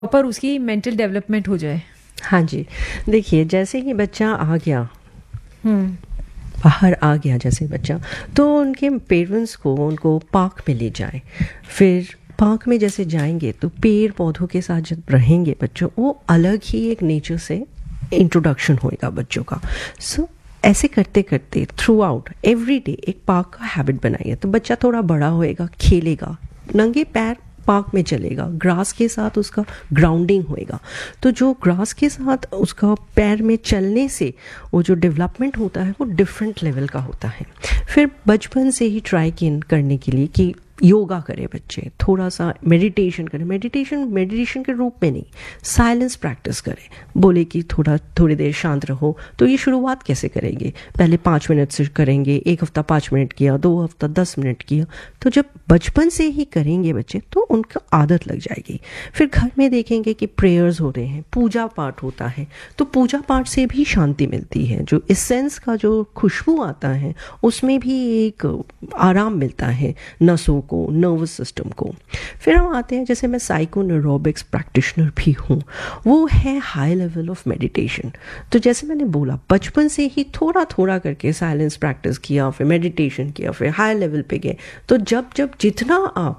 Proper उसकी mental development हो जाए। हाँ जी, देखिए जैसे ही बच्चा आ गया, हम्म। बाहर आ गया जैसे बच्चा, तो उनके पेरेंट्स को उनको पार्क में ले जाएं। फिर पार्क में जैसे जाएंगे तो पेड़ पौधों के साथ जब रहेंगे बच्चों, वो अलग ही एक नेचर से इंट्रोडक्शन होएगा बच्चों का। सो ऐसे करते करते थ्रू आउट एवरी डे एक पार्क का हैबिट बनाइए, तो बच्चा थोड़ा बड़ा होएगा, खेलेगा, नंगे पैर पार्क में चलेगा, ग्रास के साथ उसका ग्राउंडिंग होएगा। तो जो ग्रास के साथ उसका पैर में चलने से वो जो डेवलपमेंट होता है वो डिफरेंट लेवल का होता है। फिर बचपन से ही ट्राई करने के लिए कि योगा करे बच्चे, थोड़ा सा मेडिटेशन करे, मेडिटेशन के रूप में नहीं, साइलेंस प्रैक्टिस करे। बोले कि थोड़ी देर शांत रहो, तो ये शुरुआत कैसे करेंगे? पहले 5 मिनट से करेंगे, एक हफ्ता 5 मिनट किया, 2 हफ्ता 10 मिनट किया। तो जब बचपन से ही करेंगे बच्चे तो उनका आदत लग जाएगी। फिर घर में देखेंगे कि प्रेयर्स हो रहे हैं, पूजा पाठ होता है, तो पूजा पाठ से भी शांति मिलती है। जो एसेंस का जो खुशबू आता है उसमें भी एक आराम मिलता है नसों को, नर्वस सिस्टम को। फिर हम आते हैं, जैसे मैं साइको न्यूरोबिक्स प्रैक्टिशनर भी हूँ, वो है हाई लेवल ऑफ मेडिटेशन। तो जैसे मैंने बोला, बचपन से ही थोड़ा थोड़ा करके साइलेंस प्रैक्टिस किया, फिर मेडिटेशन किया, फिर हाई लेवल पे गए। तो जब जितना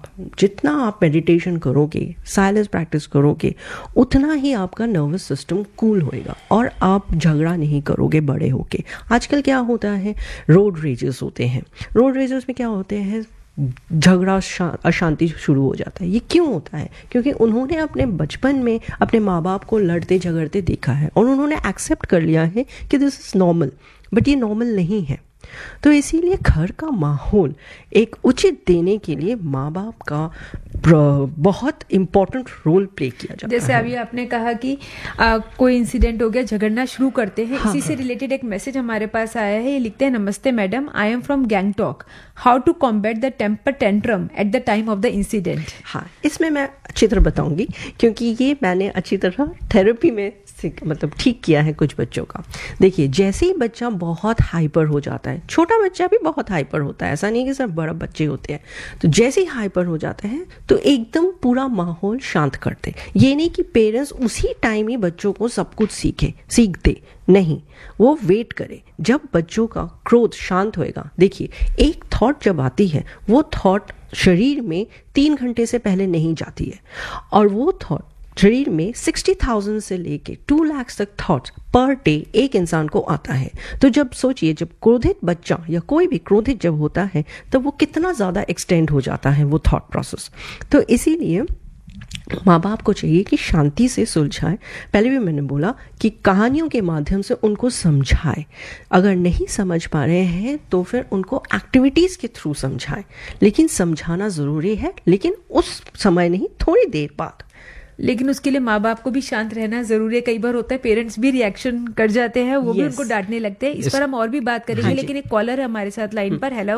आप मेडिटेशन करोगे, साइलेंस प्रैक्टिस करोगे, उतना ही आपका नर्वस सिस्टम कूल होएगा और आप झगड़ा नहीं करोगे बड़े होके। आजकल क्या होता है, रोड रेजेस होते हैं। रोड रेजेस में क्या होते हैं, झगड़ा, अशांति शुरू हो जाता है। ये क्यों होता है? क्योंकि उन्होंने अपने बचपन में अपने माँ बाप को लड़ते झगड़ते देखा है और उन्होंने एक्सेप्ट कर लिया है कि दिस इज नॉर्मल, बट ये नॉर्मल नहीं है। तो इसीलिए घर का माहौल एक उचित देने के लिए माँ बाप का बहुत इम्पोर्टेंट रोल प्ले किया जाता है। जैसे अभी आपने कहा कि कोई इंसिडेंट हो गया, झगड़ना शुरू करते हैं। हाँ, इसी से रिलेटेड एक मैसेज हमारे पास आया है। ये लिखते हैं, नमस्ते madam, I am from Gangtok, how to combat the temper tantrum at the time of the incident. हाँ, इसमें मैं अच्छी तरह बताऊंगी, क्योंकि ये मैंने अच्छी तरह थेरेपी में मतलब ठीक किया है कुछ बच्चों का। देखिए, जैसे ही बच्चा बहुत हाइपर हो जाता है, छोटा बच्चा भी बहुत हाइपर होता है, ऐसा नहीं कि सिर्फ बड़ा बच्चे होते हैं, तो जैसे ही हाइपर हो जाते हैं तो एकदम पूरा माहौल शांत करते। ये नहीं कि पेरेंट्स उसी टाइम ही बच्चों को सब कुछ सीख दे, नहीं, वो वेट करे जब बच्चों का क्रोध शांत होएगा। देखिए, एक थॉट जब आती है, वो थॉट शरीर में 3 घंटे से पहले नहीं जाती है, और वो थॉट शरीर में 60,000 से लेके 2 लाख तक थॉट्स पर डे एक इंसान को आता है। तो जब सोचिए, जब क्रोधित बच्चा या कोई भी क्रोधित जब होता है, तो वो कितना ज़्यादा एक्सटेंड हो जाता है वो थॉट प्रोसेस। तो इसीलिए माँ बाप को चाहिए कि शांति से सुलझाए। पहले भी मैंने बोला कि कहानियों के माध्यम से उनको समझाए। अगर नहीं समझ पा रहे हैं तो फिर उनको एक्टिविटीज़ के थ्रू समझाएं, लेकिन समझाना ज़रूरी है, लेकिन उस समय नहीं, थोड़ी देर बाद। लेकिन उसके लिए माँ बाप को भी शांत रहना जरूरी है। कई बार होता है पेरेंट्स भी रिएक्शन कर जाते हैं, वो भी उनको डांटने लगते हैं। इस पर हम और भी बात करेंगे। हाँ, लेकिन एक कॉलर है हमारे साथ लाइन पर। हेलो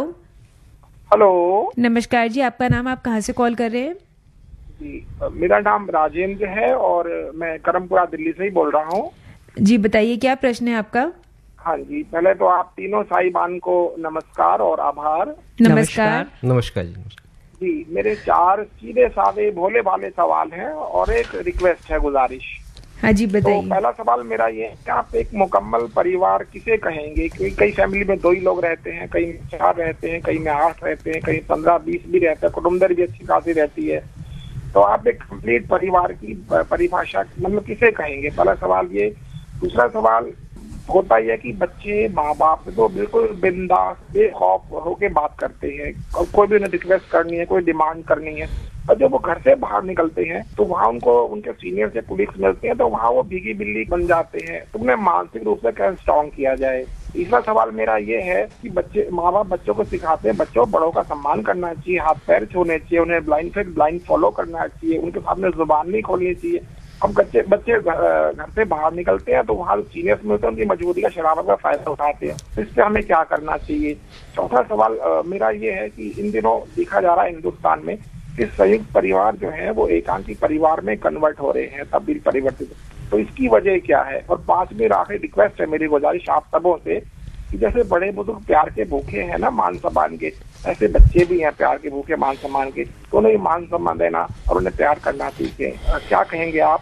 नमस्कार जी, आपका नाम, आप कहाँ से कॉल कर रहे हैं? जी, मेरा नाम राजेंद्र है और मैं करमपुरा दिल्ली से ही बोल रहा हूँ। जी बताइए, क्या प्रश्न है आपका? हाँ जी, पहले तो आप तीनों साहिबान को नमस्कार और आभार। नमस्कार। नमस्कार जी। जी, मेरे 4 सीधे साधे भोले भाले सवाल हैं और एक रिक्वेस्ट है, गुजारिश। हाँ जी बताइए। तो पहला सवाल मेरा ये है कि आप एक मुकम्मल परिवार किसे कहेंगे? क्योंकि कई फैमिली में 2 ही लोग रहते हैं, कई में 4 रहते हैं, कई में 8 रहते हैं, कई 15-20 भी रहते हैं, कुटुंबदर भी अच्छी खासी रहती है। तो आप एक कंप्लीट परिवार की परिभाषा मतलब किसे कहेंगे? पहला सवाल ये। दूसरा सवाल होता है कि बच्चे माँ बाप से तो बिल्कुल बिंदास बेखौफ होके बात करते हैं, कोई भी उन्हें रिक्वेस्ट करनी है, कोई डिमांड करनी है, और जब वो घर से बाहर निकलते हैं तो वहाँ उनको उनके सीनियर से पुलिस मिलते हैं, तो वहाँ वो भीगी बिल्ली बन जाते हैं। तो उन्हें मानसिक रूप से कैसे स्ट्रॉन्ग किया जाए? तीसरा सवाल मेरा ये है कि माँ बाप बच्चों को सिखाते हैं, बच्चों बड़ों का सम्मान करना चाहिए, हाथ पैर छूने चाहिए, उन्हें ब्लाइंड फॉलो करना चाहिए, उनके सामने जुबान नहीं खोलनी चाहिए। अब बच्चे घर से बाहर निकलते हैं तो वहाँ सीनियर्स मिलते हैं, उनकी मजबूरी का शराबत का फायदा उठाते हैं। तो इस पे हमें क्या करना चाहिए? चौथा सवाल मेरा ये है कि इन दिनों देखा जा रहा है हिंदुस्तान में कि संयुक्त परिवार जो है वो एकांकी परिवार में कन्वर्ट हो रहे हैं, तब्दील परिवर्तित। तो इसकी वजह क्या है? और 5वीं आखिरी रिक्वेस्ट है, मेरी गुजारिश आप सबों से कि जैसे बड़े बुजुर्ग प्यार के भूखे हैं ना मान सम्मान के, ऐसे बच्चे भी हैं प्यार के भूखे मान सम्मान के, तो उन्हें मान सम्मान देना और उन्हें प्यार करना सीखे। क्या कहेंगे आप?